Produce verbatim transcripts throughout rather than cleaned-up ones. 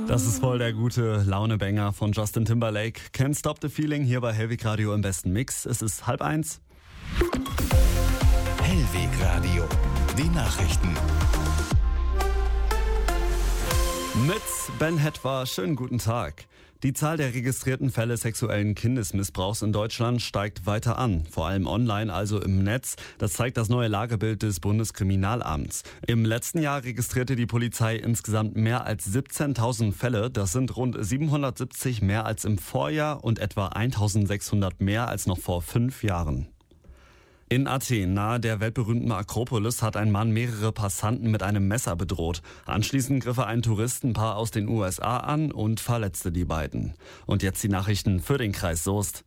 Das ist voll der gute Launebanger von Justin Timberlake. Can't Stop the Feeling hier bei Hellweg Radio im besten Mix. Es ist halb eins. Hellweg Radio, die Nachrichten. Mit Ben Hetwa, schönen guten Tag. Die Zahl der registrierten Fälle sexuellen Kindesmissbrauchs in Deutschland steigt weiter an, vor allem online, also im Netz. Das zeigt das neue Lagebild des Bundeskriminalamts. Im letzten Jahr registrierte die Polizei insgesamt mehr als siebzehntausend Fälle. Das sind rund siebenhundertsiebzig mehr als im Vorjahr und etwa eintausendsechshundert mehr als noch vor fünf Jahren. In Athen, nahe der weltberühmten Akropolis, hat ein Mann mehrere Passanten mit einem Messer bedroht. Anschließend griff er ein Touristenpaar aus den U S A an und verletzte die beiden. Und jetzt die Nachrichten für den Kreis Soest.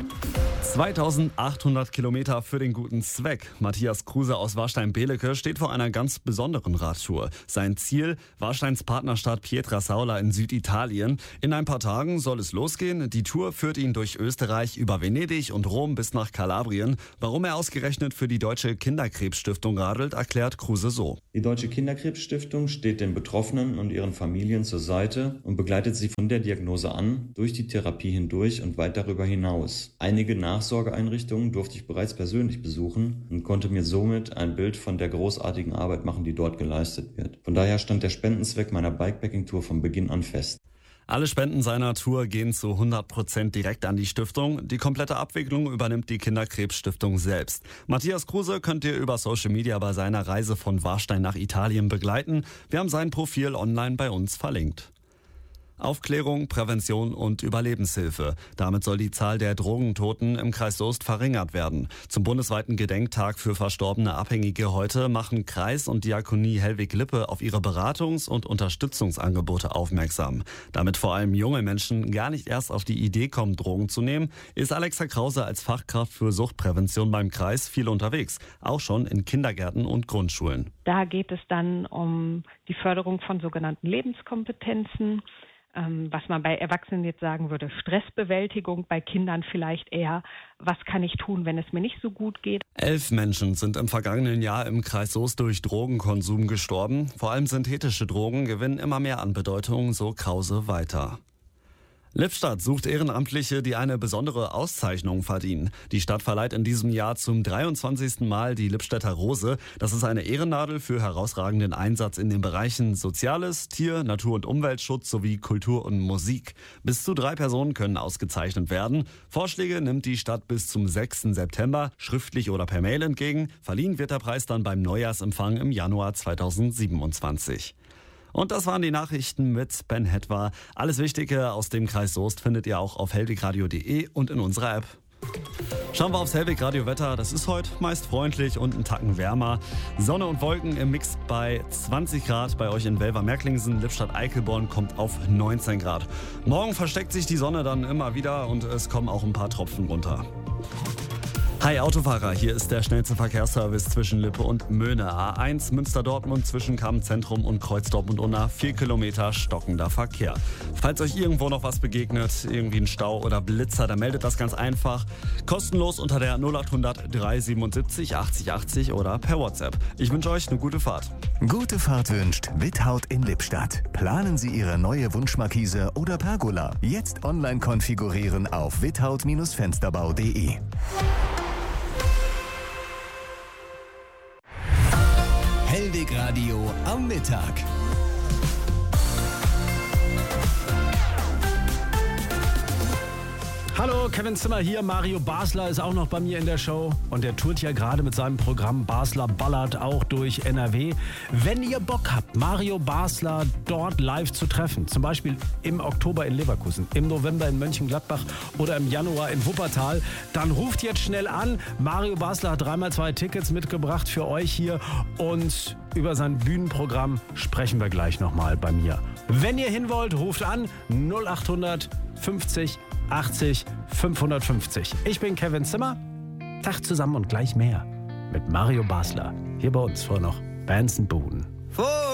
zweitausendachthundert Kilometer für den guten Zweck. Matthias Kruse aus Warstein-Belecke steht vor einer ganz besonderen Radtour. Sein Ziel, Warsteins Partnerstadt Pietrasaula in Süditalien. In ein paar Tagen soll es losgehen. Die Tour führt ihn durch Österreich, über Venedig und Rom bis nach Kalabrien. Warum er ausgerechnet für die Deutsche Kinderkrebsstiftung radelt, erklärt Kruse so. Die Deutsche Kinderkrebsstiftung steht den Betroffenen und ihren Familien zur Seite und begleitet sie von der Diagnose an, durch die Therapie hindurch und weit darüber hinaus. Einige Nachsorgeeinrichtungen durfte ich bereits persönlich besuchen und konnte mir somit ein Bild von der großartigen Arbeit machen, die dort geleistet wird. Von daher stand der Spendenzweck meiner Bikepacking-Tour von Beginn an fest. Alle Spenden seiner Tour gehen zu hundert Prozent direkt an die Stiftung. Die komplette Abwicklung übernimmt die Kinderkrebsstiftung selbst. Matthias Kruse könnt ihr über Social Media bei seiner Reise von Warstein nach Italien begleiten. Wir haben sein Profil online bei uns verlinkt. Aufklärung, Prävention und Überlebenshilfe. Damit soll die Zahl der Drogentoten im Kreis Soest verringert werden. Zum bundesweiten Gedenktag für verstorbene Abhängige heute machen Kreis und Diakonie Hellweg-Lippe auf ihre Beratungs- und Unterstützungsangebote aufmerksam. Damit vor allem junge Menschen gar nicht erst auf die Idee kommen, Drogen zu nehmen, ist Alexa Krause als Fachkraft für Suchtprävention beim Kreis viel unterwegs. Auch schon in Kindergärten und Grundschulen. Da geht es dann um die Förderung von sogenannten Lebenskompetenzen. Was man bei Erwachsenen jetzt sagen würde, Stressbewältigung, bei Kindern vielleicht eher, was kann ich tun, wenn es mir nicht so gut geht. Elf Menschen sind im vergangenen Jahr im Kreis Soest durch Drogenkonsum gestorben. Vor allem synthetische Drogen gewinnen immer mehr an Bedeutung, so Krause weiter. Lippstadt sucht Ehrenamtliche, die eine besondere Auszeichnung verdienen. Die Stadt verleiht in diesem Jahr zum dreiundzwanzigsten Mal die Lippstädter Rose. Das ist eine Ehrennadel für herausragenden Einsatz in den Bereichen Soziales, Tier-, Natur- und Umweltschutz sowie Kultur und Musik. Bis zu drei Personen können ausgezeichnet werden. Vorschläge nimmt die Stadt bis zum sechsten September schriftlich oder per Mail entgegen. Verliehen wird der Preis dann beim Neujahrsempfang im Januar zweitausendsiebenundzwanzig. Und das waren die Nachrichten mit Ben Hetwa. Alles Wichtige aus dem Kreis Soest findet ihr auch auf hellwegradio punkt de und in unserer App. Schauen wir aufs Hellweg-Radio-Wetter. Das ist heute meist freundlich und einen Tacken wärmer. Sonne und Wolken im Mix bei zwanzig Grad. Bei euch in Welver-Merklingsen, Lippstadt-Eickelborn kommt auf neunzehn Grad. Morgen versteckt sich die Sonne dann immer wieder und es kommen auch ein paar Tropfen runter. Hi Autofahrer, hier ist der schnellste Verkehrsservice zwischen Lippe und Möhne. A eins Münster-Dortmund zwischen Kammzentrum und Kreuz-Dortmund-Unna. Vier Kilometer stockender Verkehr. Falls euch irgendwo noch was begegnet, irgendwie ein Stau oder Blitzer, dann meldet das ganz einfach. Kostenlos unter der null acht hundert drei siebenundsiebzig achtzig achtzig oder per WhatsApp. Ich wünsche euch eine gute Fahrt. Gute Fahrt wünscht Withaut in Lippstadt. Planen Sie Ihre neue Wunschmarkise oder Pergola. Jetzt online konfigurieren auf withaut Fensterbau punkt de. Hellweg Radio am Mittag. Hallo, Kevin Zimmer hier. Mario Basler ist auch noch bei mir in der Show. Und er tourt ja gerade mit seinem Programm Basler ballert auch durch N R W. Wenn ihr Bock habt, Mario Basler dort live zu treffen, zum Beispiel im Oktober in Leverkusen, im November in Mönchengladbach oder im Januar in Wuppertal, dann ruft jetzt schnell an. Mario Basler hat dreimal zwei Tickets mitgebracht für euch hier. Und über sein Bühnenprogramm sprechen wir gleich nochmal bei mir. Wenn ihr hin wollt, ruft an null acht hundert fünfzig achtzig fünfhundertfünfzig. Ich bin Kevin Zimmer. Tag zusammen und gleich mehr mit Mario Basler. Hier bei uns vor noch Bands and Buden.